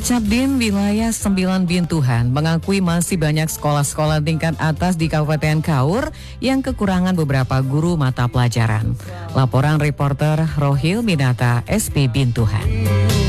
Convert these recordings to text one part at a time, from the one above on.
Kacabdin wilayah 9 Bintuhan mengakui masih banyak sekolah-sekolah tingkat atas di Kabupaten Kaur yang kekurangan beberapa guru mata pelajaran. Laporan reporter Rohil Minata, SP Bintuhan.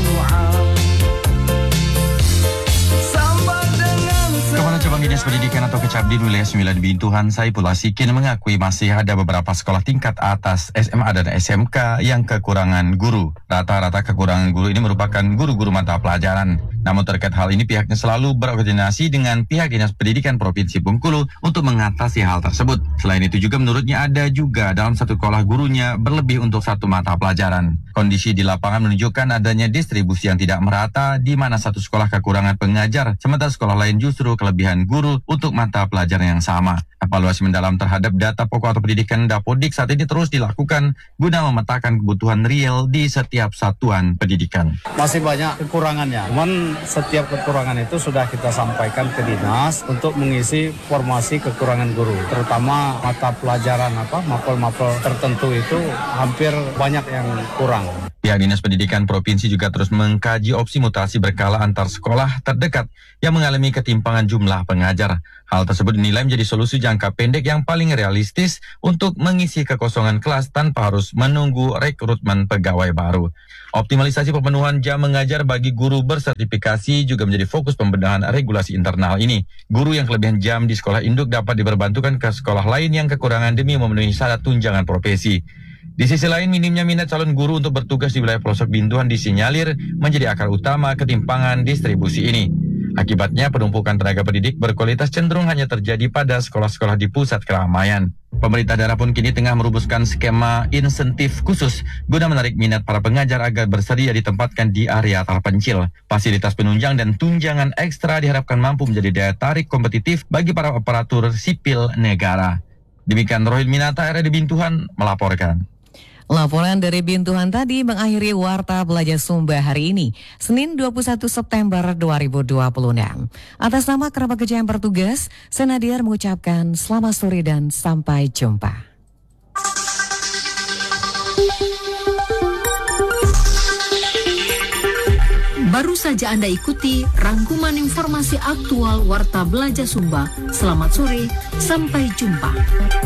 Kepala Cabang Dinas Pendidikan atau Kecabdin wilayah 9 Bintuhan, Saifullah Sikin mengakui masih ada beberapa sekolah tingkat atas SMA dan SMK yang kekurangan guru. Rata-rata kekurangan guru ini merupakan guru-guru mata pelajaran. Namun terkait hal ini pihaknya selalu berkoordinasi dengan pihak Dinas Pendidikan Provinsi Bengkulu untuk mengatasi hal tersebut. Selain itu juga menurutnya ada juga dalam satu sekolah gurunya berlebih untuk satu mata pelajaran. Kondisi di lapangan menunjukkan adanya distribusi yang tidak merata di mana satu sekolah kekurangan pengajar, sementara sekolah lain justru kelebihan guru untuk mata pelajaran yang sama. Evaluasi mendalam terhadap data pokok atau pendidikan Dapodik saat ini terus dilakukan guna memetakan kebutuhan real di setiap satuan pendidikan. Masih banyak kekurangannya, cuman setiap kekurangan itu sudah kita sampaikan ke dinas untuk mengisi formasi kekurangan guru, terutama mata pelajaran mapel-mapel tertentu itu hampir banyak yang kurang. Pihak Dinas Pendidikan Provinsi juga terus mengkaji opsi mutasi berkala antar sekolah terdekat yang mengalami ketimpangan jumlah pengajar. Hal tersebut dinilai menjadi solusi jangka pendek yang paling realistis untuk mengisi kekosongan kelas tanpa harus menunggu rekrutmen pegawai baru. Optimalisasi pemenuhan jam mengajar bagi guru bersertifikasi juga menjadi fokus pembenahan regulasi internal ini. Guru yang kelebihan jam di sekolah induk dapat diperbantukan ke sekolah lain yang kekurangan demi memenuhi syarat tunjangan profesi. Di sisi lain, minimnya minat calon guru untuk bertugas di wilayah pelosok Bintuhan disinyalir menjadi akar utama ketimpangan distribusi ini. Akibatnya, penumpukan tenaga pendidik berkualitas cenderung hanya terjadi pada sekolah-sekolah di pusat keramaian. Pemerintah daerah pun kini tengah merumuskan skema insentif khusus guna menarik minat para pengajar agar bersedia ditempatkan di area terpencil. Fasilitas penunjang dan tunjangan ekstra diharapkan mampu menjadi daya tarik kompetitif bagi para aparatur sipil negara. Demikian Rohil Minata, RRI Bintuhan melaporkan. Laporan dari Bintuhan tadi mengakhiri Warta Belajar Sumba hari ini, Senin 21 September 2026. Atas nama kerabat kerja yang bertugas, Senadiar mengucapkan selamat sore dan sampai jumpa. Baru saja Anda ikuti rangkuman informasi aktual Warta Belajar Sumba. Selamat sore, sampai jumpa.